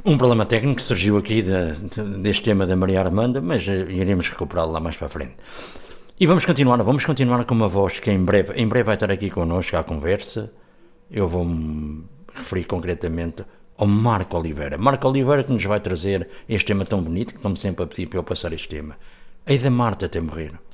Um problema técnico que surgiu aqui deste tema da Maria Armanda, mas iremos recuperá-lo lá mais para a frente. E vamos continuar com uma voz que em breve vai estar aqui connosco à conversa. Eu vou-me referir concretamente ao Marco Oliveira. Marco Oliveira que nos vai trazer este tema tão bonito, que estamos sempre a pedir para eu passar este tema. Hei da Marta até morrer.